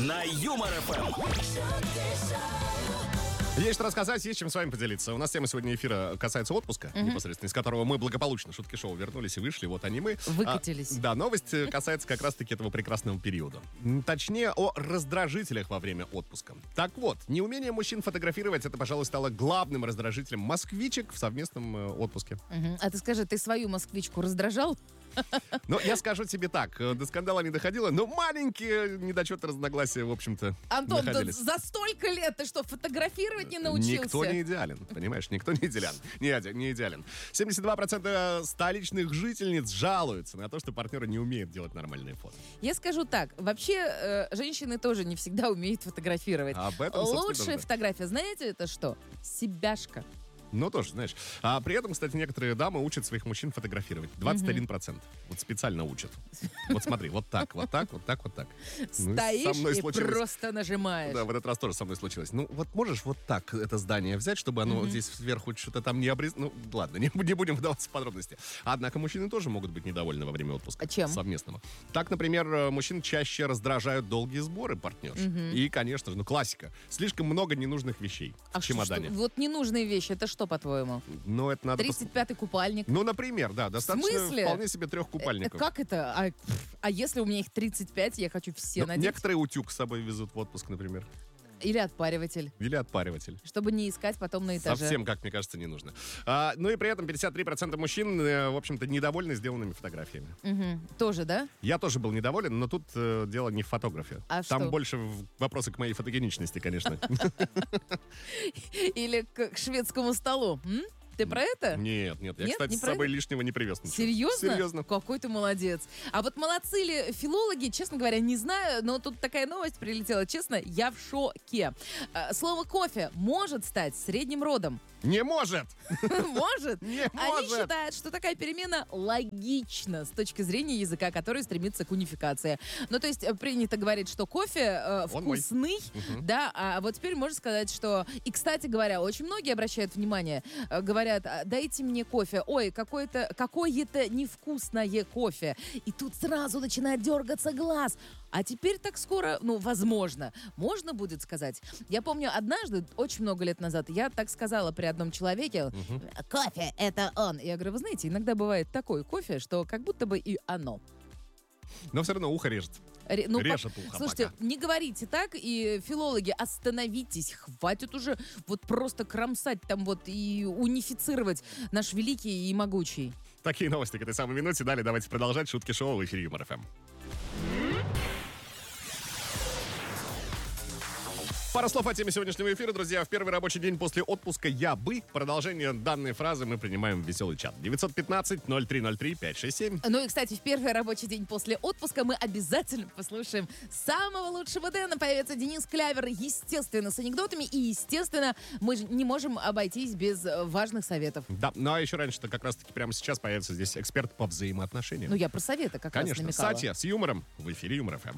на Юмор ФМ. Есть что рассказать, есть чем с вами поделиться. У нас тема сегодня эфира касается отпуска, непосредственно, из которого мы благополучно, шутки шоу, вернулись и вышли. Вот они мы. Выкатились. Да, новость касается как раз-таки этого прекрасного периода. Точнее, о раздражителях во время отпуска. Так вот, неумение мужчин фотографировать, это, пожалуй, стало главным раздражителем москвичек в совместном отпуске. А ты скажи, ты свою москвичку раздражал? Ну, я скажу тебе так, до скандала не доходило, но маленькие недочеты, разногласия, в общем-то, Антон, находились. за столько лет ты что, фотографировать не научился? Никто не идеален, понимаешь? Никто не идеален. Не идеален. 72% столичных жительниц жалуются на то, что партнеры не умеют делать нормальные фото. Я скажу так, вообще женщины тоже не всегда умеют фотографировать. Об этом, собственно, Лучшая да. фотография, знаете, это что? Себяшка. Ну, тоже, знаешь. А при этом, кстати, некоторые дамы учат своих мужчин фотографировать. 21%. Вот специально учат. Вот смотри, вот так, вот так, вот так, вот так. Ну, со Стоишь мной и случилось. просто нажимаешь. Да, в этот раз тоже со мной случилось. Ну, вот можешь вот так это здание взять, чтобы оно вот здесь сверху что-то там не обрез... Ну, ладно, не будем вдаваться в подробности. Однако мужчины тоже могут быть недовольны во время отпуска. А чем? Совместного. Так, например, мужчин чаще раздражают долгие сборы партнерш. И, конечно же, ну, классика. Слишком много ненужных вещей в чемодане. Вот ненужные вещи, это что, по-твоему? Но это надо... 35-й купальник? Ну, например, да, достаточно смысле? вполне себе 3 купальников. Как это? А если у меня их 35, я хочу все Ну, надеть? некоторые утюг с собой везут в отпуск, например. Или отпариватель? Или отпариватель. Чтобы не искать потом на этаже. Совсем, как мне кажется, не нужно. Ну и при этом 53% мужчин, в общем-то, недовольны сделанными фотографиями. Тоже, да? Я тоже был недоволен, но тут дело не в фотографе. А Там что? больше вопросы к моей фотогеничности, конечно. Или к шведскому столу? Ты про это? Нет. Я, Нет, кстати, не с про собой это? лишнего не привез. ничего. Серьезно? Серьезно. Какой ты молодец. А вот молодцы ли филологи, честно говоря, не знаю, но тут такая новость прилетела. Честно, я в шоке. Слово «кофе» может стать средним родом. Не может! Может. Не Они может! считают, что такая перемена логична с точки зрения языка, который стремится к унификации. Ну, то есть принято говорить, что кофе Он мой. вкусный, да, а вот теперь можно сказать, что... И, кстати говоря, очень многие обращают внимание, говорят, дайте мне кофе. Ой, какое-то невкусное кофе. И тут сразу начинает дергаться глаз. А теперь так скоро, ну, возможно, можно будет сказать. Я помню, однажды, очень много лет назад, я так сказала при одном человеке, кофе — это он. Я говорю, вы знаете, иногда бывает такой кофе, что как будто бы и оно. Но все равно ухо режет. Режет ухо Слушайте, пока. не говорите так, и филологи, остановитесь, хватит уже вот просто кромсать там вот и унифицировать наш великий и могучий. Такие новости к этой самой минуте. Далее давайте продолжать шутки шоу в эфире Юмор ФМ. Пара слов о теме сегодняшнего эфира, друзья. В первый рабочий день после отпуска я бы. Продолжение данной фразы мы принимаем в веселый чат. 915-0303-567. Ну и, кстати, в первый рабочий день после отпуска мы обязательно послушаем самого лучшего Дэна. Появится Денис Клявер, естественно, с анекдотами. И, естественно, мы же не можем обойтись без важных советов. Да, ну а еще раньше-то как раз-таки прямо сейчас появится здесь эксперт по взаимоотношениям. Ну, я про советы как раз Конечно, намекала. Сатья с юмором в эфире Юмор ФМ.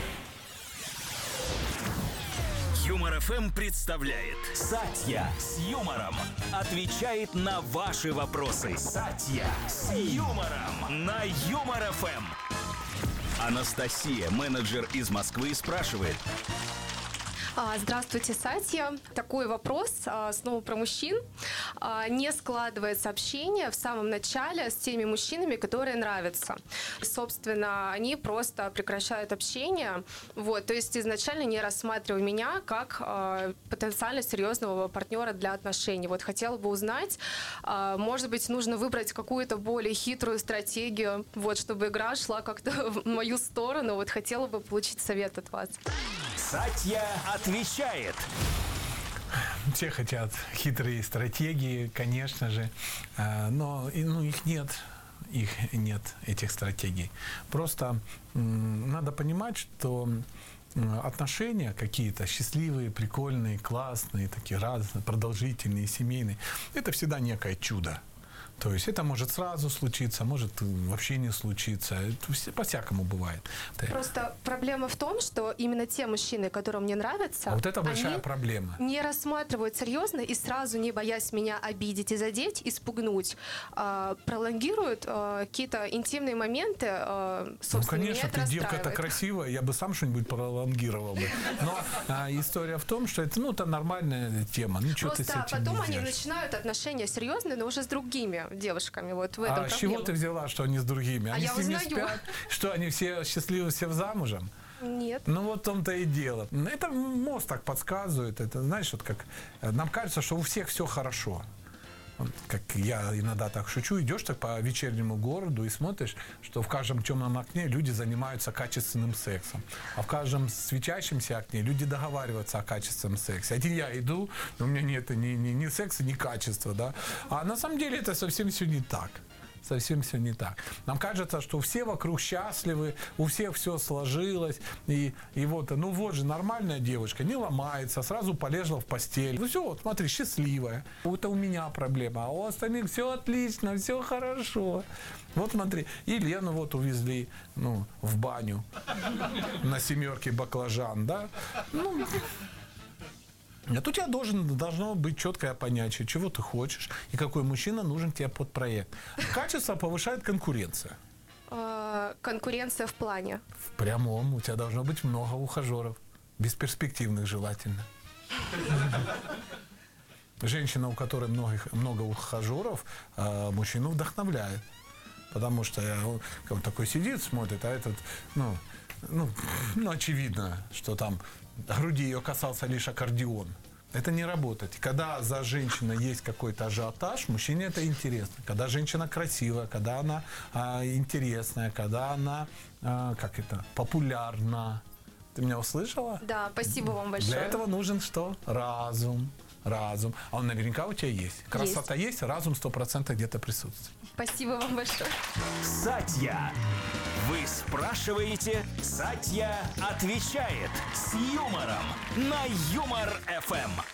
Юмор ФМ представляет Сатья с юмором. Отвечает на ваши вопросы. Сатья с юмором на Юмор ФМ. Анастасия, менеджер из Москвы, спрашивает. Здравствуйте, Сатья. Такой вопрос снова про мужчин. Не складывается общение в самом начале с теми мужчинами, которые нравятся. Собственно, они просто прекращают общение. Вот, то есть изначально не рассматривая меня как потенциально серьезного партнера для отношений. Вот хотела бы узнать, может быть, нужно выбрать какую-то более хитрую стратегию, вот, чтобы игра шла как-то в мою сторону. Вот хотела бы получить совет от вас. Сатья отвечает. Все хотят хитрые стратегии, конечно же, но их нет. Их нет, этих стратегий. Просто надо понимать, что отношения какие-то счастливые, прикольные, классные, такие разные, продолжительные, семейные, это всегда некое чудо. То есть это может сразу случиться, может вообще не случиться. Это по-всякому бывает. Просто проблема в том, что именно те мужчины, которые мне нравятся, А вот это большая они проблема. не рассматривают серьезно и сразу, не боясь меня обидеть и задеть, испугнуть, пролонгируют какие-то интимные моменты, собственно, Ну, конечно, меня это ты девка-то расстраивает. красивая, я бы сам что-нибудь пролонгировал бы. Но история в том, что это нормальная тема. Ну, что ты с Просто этим потом не они сделаешь? начинают отношения серьезные, но уже с другими девушками. Вот в этом А проблема. с чего ты взяла, что они с другими? Они я с ними узнаю. спят? Что, они все счастливы, все замужем? Нет. Ну, вот в том-то и дело. Это мозг так подсказывает. Это, знаешь, вот как нам кажется, что у всех все хорошо. Вот как я иногда так шучу, идешь так по вечернему городу и смотришь, что в каждом темном окне люди занимаются качественным сексом, а в каждом светящемся окне люди договариваются о качественном сексе. Один я иду, у меня нет ни секса, ни качества, да. А на самом деле это совсем все не так. Совсем все не так. Нам кажется, что все вокруг счастливы, у всех все сложилось. И вот, ну вот же нормальная девушка, не ломается, сразу полезла в постель. Ну все, вот смотри, счастливая. Это у меня проблема, а у остальных все отлично, все хорошо. Вот смотри, и Лену вот увезли, в баню на 7 баклажан, да. Это у тебя должно быть четкое понятие, чего ты хочешь и какой мужчина нужен тебе под проект. Качество повышает конкуренция. Конкуренция в плане. В прямом. У тебя должно быть много ухажеров. Бесперспективных желательно. Женщина, у которой много ухажеров, мужчину вдохновляет. Потому что он такой сидит, смотрит, а этот, очевидно, что там груди ее касался лишь аккордеон. Это не работает. И когда за женщиной есть какой-то ажиотаж, мужчине это интересно. Когда женщина красивая, когда она интересная, когда она, популярна. Ты меня услышала? Да, спасибо вам большое. Для этого нужен что? Разум. А он наверняка у тебя есть. Красота есть, разум 100% где-то присутствует. Спасибо вам большое. Сатья. Вы спрашиваете, Сатья отвечает с юмором на Юмор ФМ.